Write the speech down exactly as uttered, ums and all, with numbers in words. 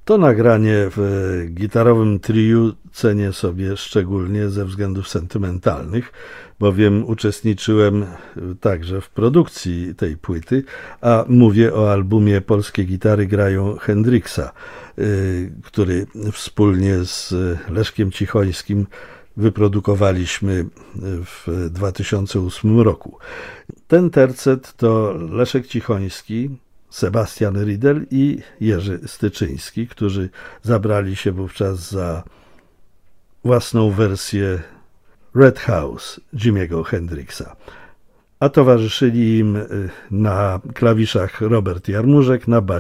To nagranie w gitarowym triu cenię sobie szczególnie ze względów sentymentalnych, bowiem uczestniczyłem także w produkcji tej płyty, a mówię o albumie Polskie Gitary Grają Hendrixa, który wspólnie z Leszkiem Cichońskim wyprodukowaliśmy w dwa tysiące ósmym roku. Ten tercet to Leszek Cichoński, Sebastian Riedel i Jerzy Styczyński, którzy zabrali się wówczas za własną wersję Red House Jimiego Hendrixa. A towarzyszyli im na klawiszach Robert Jarmużek, na basie